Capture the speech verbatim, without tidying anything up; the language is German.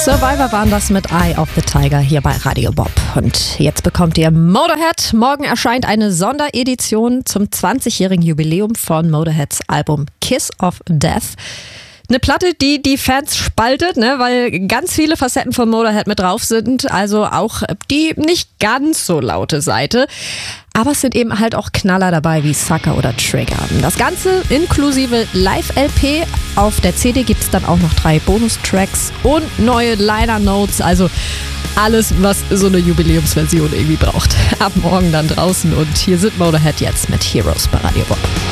Survivor waren das mit Eye of the Tiger hier bei Radio Bob. Und jetzt bekommt ihr Motorhead. Morgen erscheint eine Sonderedition zum zwanzigjährigen Jubiläum von Motorheads Album Kiss of Death. Eine Platte, die die Fans spaltet, ne, weil ganz viele Facetten von Motorhead mit drauf sind. Also auch die nicht ganz so laute Seite. Aber es sind eben halt auch Knaller dabei wie Sucker oder Trigger. Das Ganze inklusive Live-L P. Auf der C D gibt es dann auch noch drei Bonustracks und neue Liner-Notes. Also alles, was so eine Jubiläumsversion irgendwie braucht. Ab morgen dann draußen. Und hier sind Motorhead jetzt mit Heroes bei Radio Bob.